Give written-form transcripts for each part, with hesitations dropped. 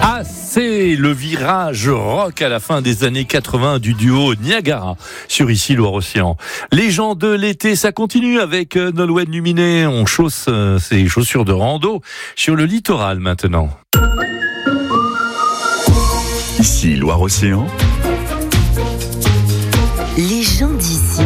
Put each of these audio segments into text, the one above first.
Ah, c'est le virage rock à la fin des années 80 du duo Niagara sur Ici Loire-Océan. Les gens de l'été, ça continue avec Nolwenn Luminet. On chausse ses chaussures de rando sur le littoral maintenant. Ici Loire-Océan. Les gens d'ici.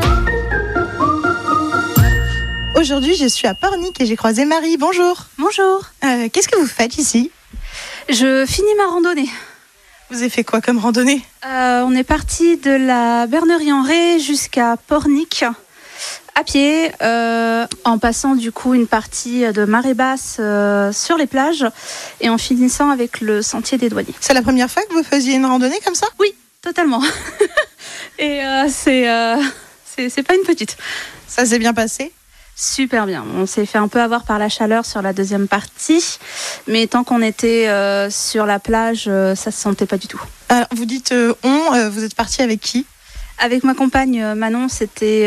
Aujourd'hui, je suis à Pornic et j'ai croisé Marie. Bonjour. Bonjour. Qu'est-ce que vous faites ici ? Je finis ma randonnée. Vous avez fait quoi comme randonnée ? On est parti de la Bernerie-en-Ré jusqu'à Pornic à pied, en passant du coup une partie de marée basse sur les plages et en finissant avec le sentier des douaniers. C'est la première fois que vous faisiez une randonnée comme ça ? Oui, totalement. Et c'est pas une petite. Ça s'est bien passé ? Super bien. On s'est fait un peu avoir par la chaleur sur la deuxième partie, mais tant qu'on était sur la plage, ça se sentait pas du tout. Alors, vous dites vous êtes parti avec qui ? Avec ma compagne Manon, c'était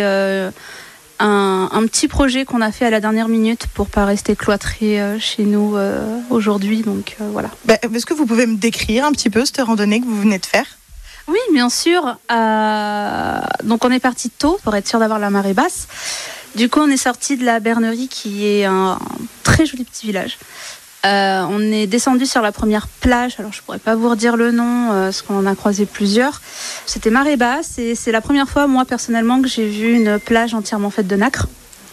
un petit projet qu'on a fait à la dernière minute pour pas rester cloîtré chez nous aujourd'hui. Donc voilà. Est-ce que vous pouvez me décrire un petit peu cette randonnée que vous venez de faire ? Oui, bien sûr. Donc on est parti tôt pour être sûr d'avoir la marée basse. Du coup, on est sorti de la Bernerie, qui est un très joli petit village. On est descendu sur la première plage. Alors, je pourrais pas vous redire le nom, parce qu'on en a croisé plusieurs. C'était marée basse et c'est la première fois, moi, personnellement, que j'ai vu une plage entièrement faite de nacre.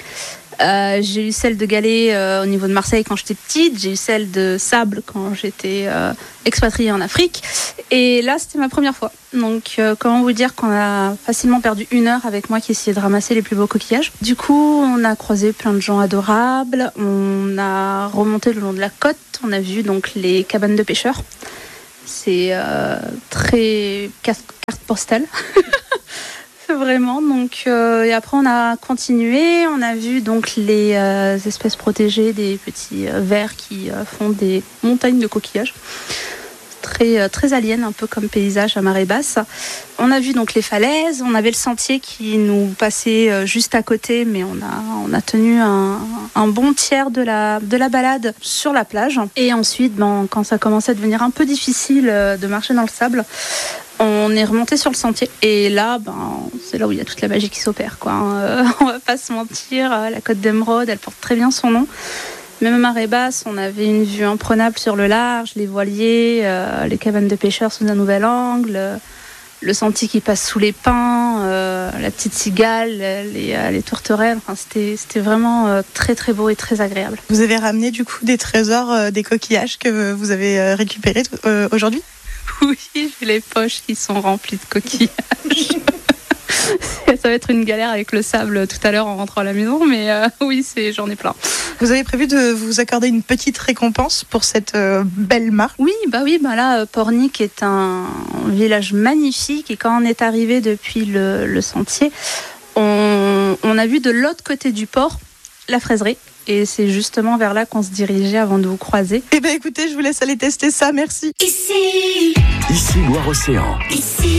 J'ai eu celle de galets au niveau de Marseille quand j'étais petite. J'ai eu celle de sable quand j'étais expatriée en Afrique. Et là, c'était ma première fois. Donc, comment vous dire qu'on a facilement perdu 1 heure avec moi qui essayait de ramasser les plus beaux coquillages. Du coup, on a croisé plein de gens adorables. On a remonté le long de la côte. On a vu donc les cabanes de pêcheurs. C'est très carte postale. Vraiment. Donc, et après, on a continué. On a vu donc les espèces protégées, des petits vers qui font des montagnes de coquillages. Très alien, un peu comme paysage à marée basse. On a vu donc les falaises, on avait le sentier qui nous passait juste à côté, mais on a tenu un bon tiers de la balade sur la plage. Et ensuite, quand ça commençait à devenir un peu difficile de marcher dans le sable, on est remonté sur le sentier. Et là, c'est là où il y a toute la magie qui s'opère, quoi. On va pas se mentir, la côte d'Émeraude, elle porte très bien son nom. Même à marée basse, on avait une vue imprenable sur le large, les voiliers, les cabanes de pêcheurs sous un nouvel angle, le sentier qui passe sous les pins, la petite cigale, les tourterelles. Enfin, c'était vraiment très très beau et très agréable. Vous avez ramené du coup des trésors, des coquillages que vous avez récupérés aujourd'hui ? Oui, j'ai les poches qui sont remplies de coquillages. Ça va être une galère avec le sable tout à l'heure en rentrant à la maison, mais oui, j'en ai plein. Vous avez prévu de vous accorder une petite récompense pour cette belle marque ? Oui, là, Pornic est un village magnifique et quand on est arrivé depuis le sentier, on a vu de l'autre côté du port la fraiserie. Et c'est justement vers là qu'on se dirigeait avant de vous croiser. Eh bien écoutez, je vous laisse aller tester ça, merci. Ici Loire-Océan. Ici